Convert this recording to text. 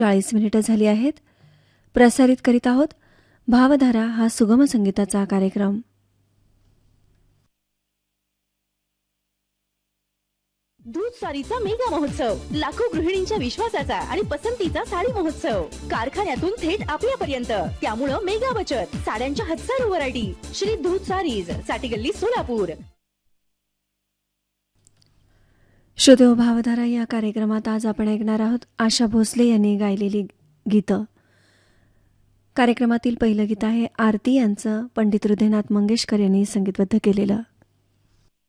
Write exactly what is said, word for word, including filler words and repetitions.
चाळीस मिनिटं झाली आहेत. प्रसारित करीत आहोत भावधारा हा सुगम संगीताचा कार्यक्रम. दूध सारीचा मेगा महोत्सव, लाखो गृहिणींच्या विश्वासाचा आणि पसंतीचा साडी महोत्सव, कारखान्यातून थेट आपल्यापर्यंत. त्यामुळं मेगा बचत, साड्यांच्या हजारो व्हरायटी. श्री दूध सारीज, साठीगल्ली, सोलापूर. श्रोतेहो, भावधारा या कार्यक्रमात आज आपण ऐकणार आहोत आशा भोसले यांनी गायलेली गीतं. कार्यक्रमातील पहिलं गीत आहे आरती यांचं पंडित हृदयनाथ मंगेशकर यांनी संगीतबद्ध केलेलं.